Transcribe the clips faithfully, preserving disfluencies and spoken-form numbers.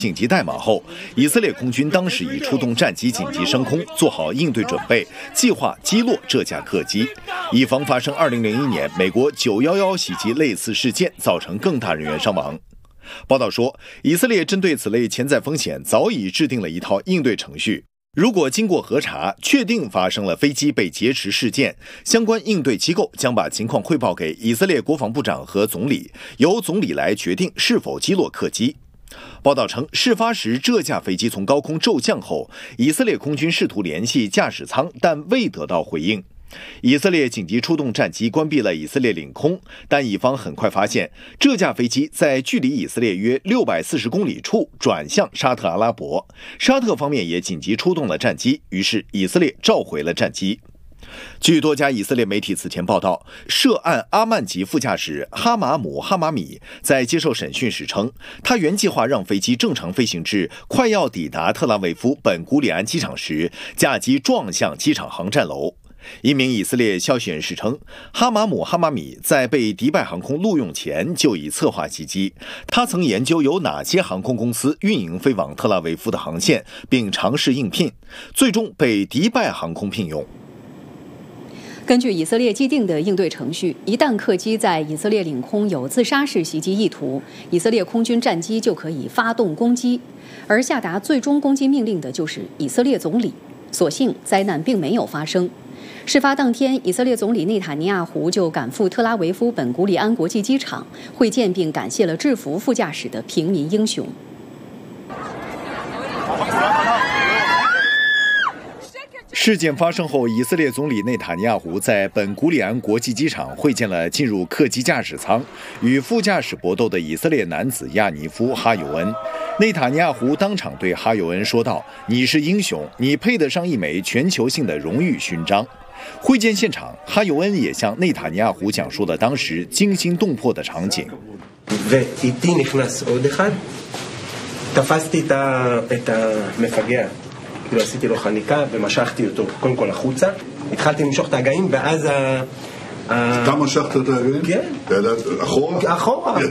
紧急代码后，以色列空军当时已出动战机紧急升空，做好应对准备，计划击落这架客机，以防发生二零零一年美国九一一袭击类似事件，造成更大人员伤亡。报道说，以色列针对此类潜在风险早已制定了一套应对程序。如果经过核查，确定发生了飞机被劫持事件，相关应对机构将把情况汇报给以色列国防部长和总理，由总理来决定是否击落客机。报道称，事发时这架飞机从高空骤降后，以色列空军试图联系驾驶舱，但未得到回应。以色列紧急出动战机关闭了以色列领空，但以方很快发现这架飞机在距离以色列约六百四十公里处转向沙特阿拉伯，沙特方面也紧急出动了战机，于是以色列召回了战机。据多家以色列媒体此前报道，涉案阿曼籍副驾驶哈马姆·哈马米在接受审讯时称，他原计划让飞机正常飞行至快要抵达特拉维夫本古里安机场时，驾机撞向机场航站楼。一名以色列消息人士称，哈马姆·哈马米在被迪拜航空录用前就已策划袭击，他曾研究有哪些航空公司运营飞往特拉维夫的航线，并尝试应聘，最终被迪拜航空聘用。 根据以色列既定的应对程序，一旦客机在以色列领空有自杀式袭击意图，以色列空军战机就可以发动攻击，而下达最终攻击命令的就是以色列总理。所幸灾难并没有发生。事发当天，以色列总理内塔尼亚胡就赶赴特拉维夫本古里安国际机场会见并感谢了制服副驾驶的平民英雄。 事件发生后，以色列总理内塔尼亚胡在本古里安国际机场会见了进入客机驾驶舱与副驾驶搏斗的以色列男子亚尼夫·哈尤恩。内塔尼亚胡当场对哈尤恩说道：“你是英雄，你配得上一枚全球性的荣誉勋章。”会见现场，哈尤恩也向内塔尼亚胡讲述了当时惊心动魄的场景。 כאילו עשיתי לו חניקה ומשכתי אותו קודם כל החוצה, התחלתי למשוך את הגאים ואז ה... אתה משכת את הגאים? כן. אחורה? אחורה.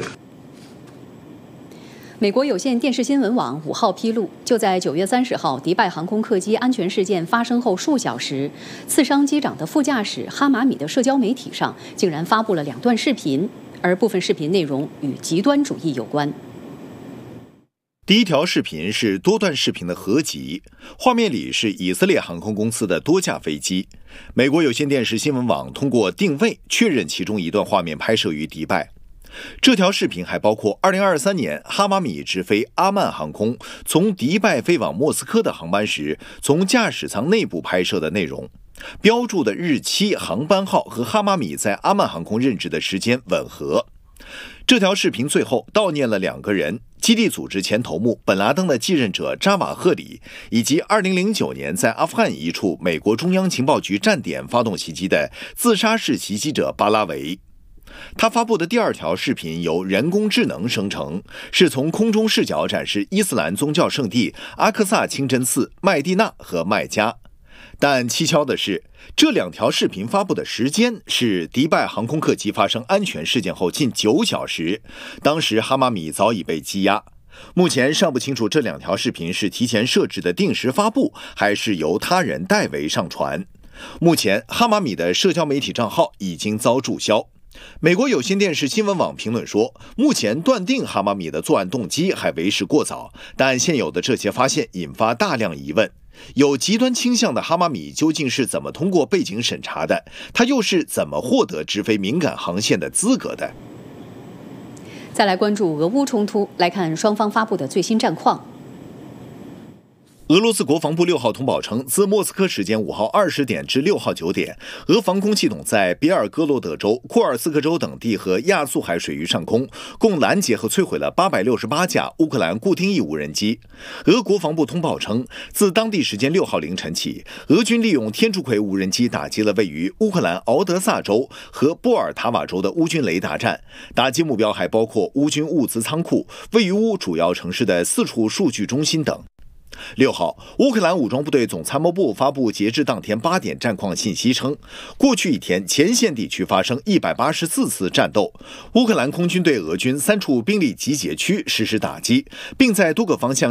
美国有线电视新闻网五号披露，就在九月三十号迪拜航空客机安全事件发生后数小时，刺伤机长的副驾驶哈马米的社交媒体上竟然发布了两段视频，而部分视频内容与极端主义有关。 第一条视频是多段视频的合集，画面里是以色列航空公司的多架飞机。美国有线电视新闻网通过定位确认其中一段画面拍摄于迪拜。这条视频还包括二零二三年哈马米直飞阿曼航空从迪拜飞往莫斯科的航班时，从驾驶舱内部拍摄的内容，标注的日期、航班号和哈马米在阿曼航空任职的时间吻合。这条视频最后悼念了两个人，基地组织前头目本拉登的继任者扎瓦赫里，以及二零零九年在阿富汗一处美国中央情报局站点发动袭击的自杀式袭击者巴拉维。他发布的第二条视频由人工智能生成，是从空中视角展示伊斯兰宗教圣地阿克萨清真寺、麦地那和麦加。但蹊跷的是，这两条视频发布的时间是迪拜航空客机发生安全事件后近九小时，当时哈马米早已被羁押。目前尚不清楚这两条视频是提前设置的定时发布，还是由他人代为上传。目前哈马米的社交媒体账号已经遭注销。美国有线电视新闻网评论说，目前断定哈马米的作案动机还为时过早，但现有的这些发现引发大量疑问。有极端倾向的哈马米究竟是怎么通过背景审查的？他又是怎么获得直飞敏感航线的资格的？ 再来关注俄乌冲突，来看双方发布的最新战况。 俄罗斯国防部六号通报称，自莫斯科时间五号二十点至六号九点，俄防空系统在别尔哥罗德州、库尔斯克州等地和亚速海水域上空共拦截和摧毁了八百六十八架乌克兰固定翼无人机。俄国防部通报称，自当地时间六号凌晨起，俄军利用天竺葵无人机打击了位于乌克兰敖德萨州和波尔塔瓦州的乌军雷达站，打击目标还包括乌军物资仓库、位于乌主要城市的四处数据中心等。 六号，乌克兰武装部队总参谋部发布截至当天八点战况信息称，过去一天前线地区发生一百八十四次战斗，乌克兰空军对俄军三处兵力集结区实施打击，并在多个方向